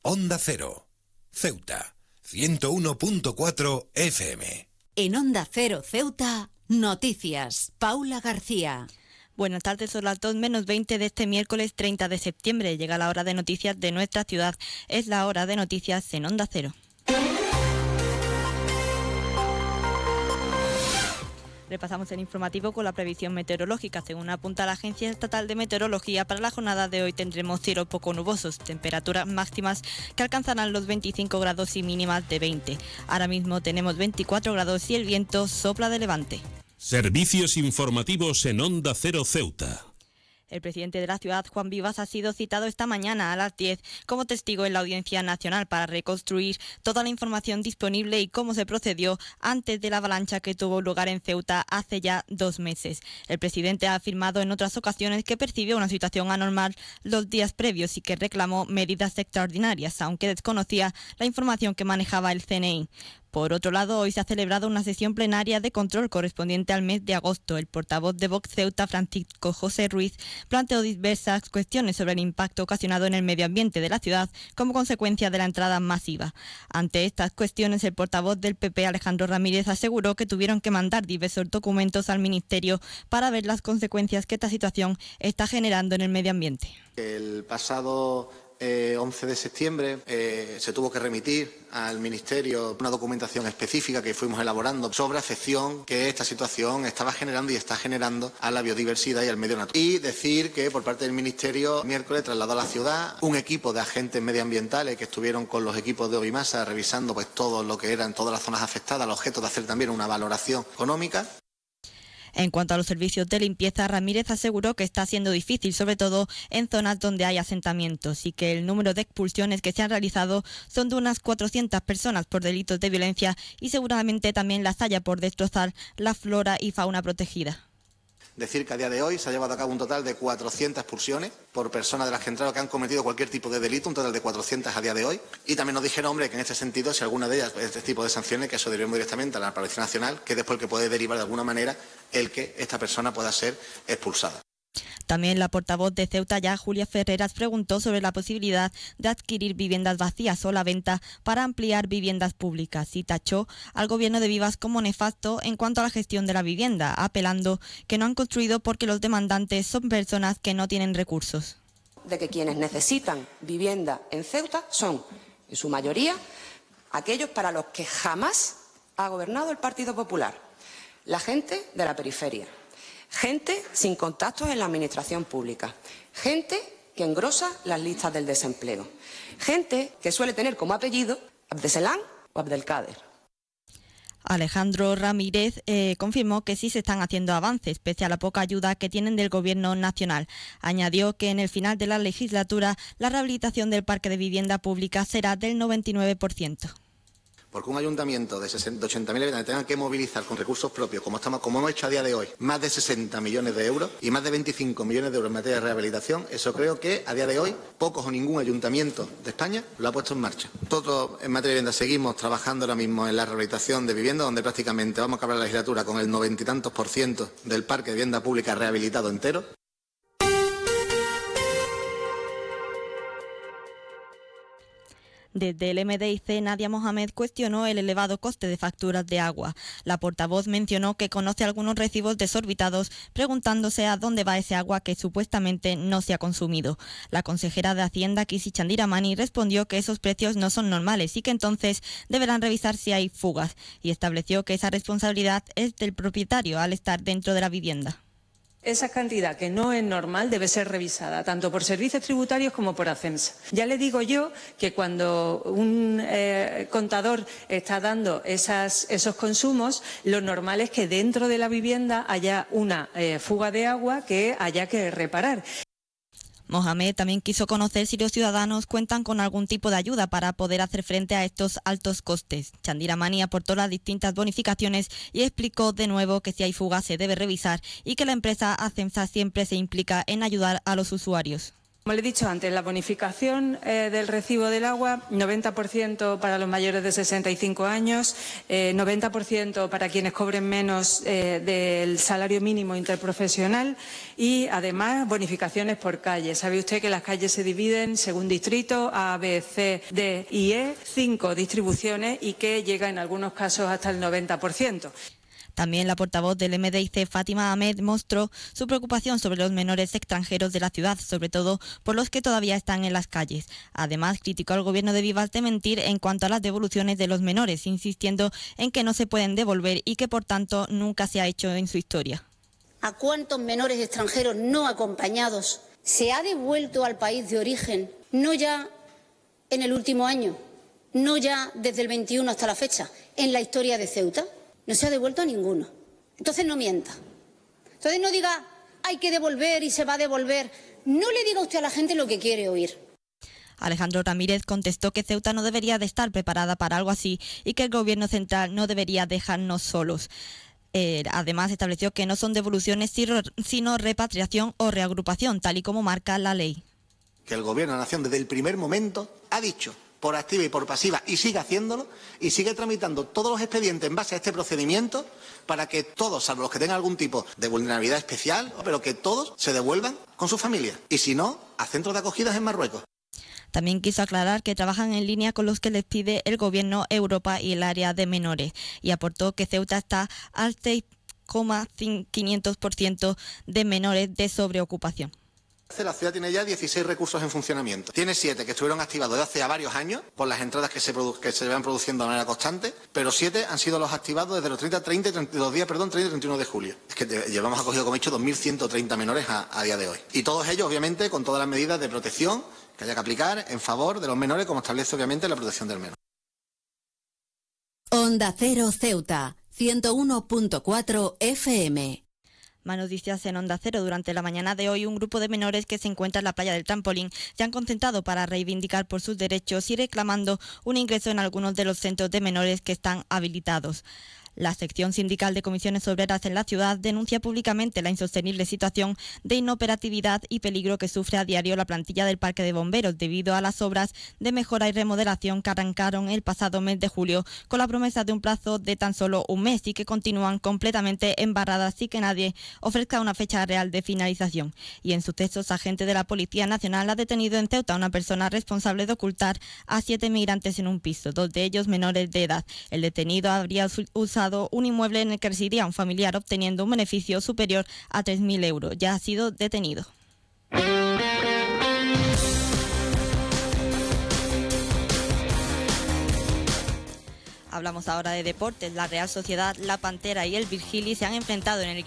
Onda Cero, Ceuta, 101.4 FM. En Onda Cero Ceuta, noticias. Paula García. Buenas tardes, son las 2:20 de este miércoles 30 de septiembre. Llega la hora de noticias de nuestra ciudad. Es la hora de noticias en Onda Cero. Repasamos el informativo con la previsión meteorológica. Según apunta la Agencia Estatal de Meteorología, para la jornada de hoy tendremos cielos poco nubosos, temperaturas máximas que alcanzarán los 25 grados y mínimas de 20. Ahora mismo tenemos 24 grados y el viento sopla de levante. Servicios informativos en Onda Cero Ceuta. El presidente de la ciudad, Juan Vivas, ha sido citado esta mañana a las 10 como testigo en la Audiencia Nacional para reconstruir toda la información disponible y cómo se procedió antes de la avalancha que tuvo lugar en Ceuta hace ya 2 meses. El presidente ha afirmado en otras ocasiones que percibió una situación anormal los días previos y que reclamó medidas extraordinarias, aunque desconocía la información que manejaba el CNI. Por otro lado, hoy se ha celebrado una sesión plenaria de control correspondiente al mes de agosto. El portavoz de Vox Ceuta, Francisco José Ruiz, planteó diversas cuestiones sobre el impacto ocasionado en el medio ambiente de la ciudad como consecuencia de la entrada masiva. Ante estas cuestiones, el portavoz del PP, Alejandro Ramírez, aseguró que tuvieron que mandar diversos documentos al Ministerio para ver las consecuencias que esta situación está generando en el medio ambiente. El pasado 11 de septiembre se tuvo que remitir al Ministerio una documentación específica que fuimos elaborando sobre afección que esta situación estaba generando y está generando a la biodiversidad y al medio natural. Y decir que por parte del Ministerio, miércoles trasladó a la ciudad un equipo de agentes medioambientales que estuvieron con los equipos de Ovimasa revisando pues todo lo que eran todas las zonas afectadas, al objeto de hacer también una valoración económica. En cuanto a los servicios de limpieza, Ramírez aseguró que está siendo difícil, sobre todo en zonas donde hay asentamientos, y que el número de expulsiones que se han realizado son de unas 400 personas por delitos de violencia y seguramente también las haya por destrozar la flora y fauna protegida. Decir que a día de hoy se ha llevado a cabo un total de 400 expulsiones por personas de las que entraron que han cometido cualquier tipo de delito, un total de 400 a día de hoy. Y también nos dijeron, hombre, que en este sentido, si alguna de ellas, este tipo de sanciones, que eso derivemos directamente a la Policía Nacional, que después que puede derivar de alguna manera el que esta persona pueda ser expulsada. También la portavoz de Ceuta Ya, Julia Ferreras, preguntó sobre la posibilidad de adquirir viviendas vacías o la venta para ampliar viviendas públicas y tachó al gobierno de Vivas como nefasto en cuanto a la gestión de la vivienda, apelando que no han construido porque los demandantes son personas que no tienen recursos. De que quienes necesitan vivienda en Ceuta son, en su mayoría, aquellos para los que jamás ha gobernado el Partido Popular, la gente de la periferia. Gente sin contactos en la administración pública, gente que engrosa las listas del desempleo, gente que suele tener como apellido Abdeselán o Abdelkader. Alejandro Ramírez confirmó que sí se están haciendo avances, pese a la poca ayuda que tienen del Gobierno nacional. Añadió que en el final de la legislatura la rehabilitación del parque de vivienda pública será del 99%. Porque un ayuntamiento de 80.000 habitantes tenga que movilizar con recursos propios, como hemos hecho a día de hoy, más de 60 millones de euros y más de 25 millones de euros en materia de rehabilitación, eso creo que a día de hoy pocos o ningún ayuntamiento de España lo ha puesto en marcha. Nosotros en materia de vivienda seguimos trabajando ahora mismo en la rehabilitación de vivienda, donde prácticamente vamos a acabar la legislatura con el 90 y tantos % del parque de vivienda pública rehabilitado entero. Desde el MDIC, Nadia Mohamed cuestionó el elevado coste de facturas de agua. La portavoz mencionó que conoce algunos recibos desorbitados, preguntándose a dónde va ese agua que supuestamente no se ha consumido. La consejera de Hacienda, Kisi Chandiramani, respondió que esos precios no son normales y que entonces deberán revisar si hay fugas, y estableció que esa responsabilidad es del propietario al estar dentro de la vivienda. Esa cantidad que no es normal debe ser revisada, tanto por servicios tributarios como por Acensa. Ya le digo yo que cuando un contador está dando esos consumos, lo normal es que dentro de la vivienda haya una fuga de agua que haya que reparar. Mohamed también quiso conocer si los ciudadanos cuentan con algún tipo de ayuda para poder hacer frente a estos altos costes. Chandiramani aportó las distintas bonificaciones y explicó de nuevo que si hay fuga se debe revisar y que la empresa Acensa siempre se implica en ayudar a los usuarios. Como le he dicho antes, la bonificación del recibo del agua, 90% para los mayores de 65 años, 90% para quienes cobren menos del salario mínimo interprofesional y, además, bonificaciones por calle. Sabe usted que las calles se dividen según distrito, A, B, C, D y E, 5 distribuciones y que llega en algunos casos hasta el 90%. También la portavoz del MDIC, Fátima Ahmed, mostró su preocupación sobre los menores extranjeros de la ciudad, sobre todo por los que todavía están en las calles. Además, criticó al gobierno de Vivas de mentir en cuanto a las devoluciones de los menores, insistiendo en que no se pueden devolver y que, por tanto, nunca se ha hecho en su historia. ¿A cuántos menores extranjeros no acompañados se ha devuelto al país de origen, no ya en el último año, no ya desde el 21 hasta la fecha, en la historia de Ceuta? No se ha devuelto a ninguno. Entonces no mienta. Entonces no diga, hay que devolver y se va a devolver. No le diga usted a la gente lo que quiere oír. Alejandro Ramírez contestó que Ceuta no debería de estar preparada para algo así y que el gobierno central no debería dejarnos solos. Además, estableció que no son devoluciones sino repatriación o reagrupación, tal y como marca la ley. Que el gobierno de la nación desde el primer momento ha dicho, por activa y por pasiva, y sigue haciéndolo, y sigue tramitando todos los expedientes en base a este procedimiento para que todos, salvo los que tengan algún tipo de vulnerabilidad especial, pero que todos se devuelvan con su familia. Y si no, a centros de acogidas en Marruecos. También quiso aclarar que trabajan en línea con los que les pide el Gobierno, Europa y el área de menores. Y aportó que Ceuta está al 6,500% de menores de sobreocupación. La ciudad tiene ya 16 recursos en funcionamiento. Tiene 7 que estuvieron activados desde hace varios años por las entradas que se van produciendo de manera constante, pero 7 han sido los activados desde los 30 y 31 de julio. Es que llevamos acogido, como he dicho, 2.130 menores a día de hoy. Y todos ellos, obviamente, con todas las medidas de protección que haya que aplicar en favor de los menores, como establece, obviamente, la protección del menor. Onda Cero Ceuta, 101.4 FM. Más noticias en Onda Cero. Durante la mañana de hoy, un grupo de menores que se encuentra en la playa del Trampolín se han concentrado para reivindicar por sus derechos y reclamando un ingreso en algunos de los centros de menores que están habilitados. La sección sindical de comisiones obreras en la ciudad denuncia públicamente la insostenible situación de inoperatividad y peligro que sufre a diario la plantilla del Parque de Bomberos debido a las obras de mejora y remodelación que arrancaron el pasado mes de julio con la promesa de un plazo de tan solo un mes y que continúan completamente embarradas sin que nadie ofrezca una fecha real de finalización. Y en sus textos, agente de la Policía Nacional ha detenido en Ceuta a una persona responsable de ocultar a 7 migrantes en un piso, 2 de ellos menores de edad. El detenido habría usado un inmueble en el que residía un familiar obteniendo un beneficio superior a 3.000 euros. Ya ha sido detenido. Hablamos ahora de deportes. La Real Sociedad, la Pantera y el Virgili se han enfrentado en el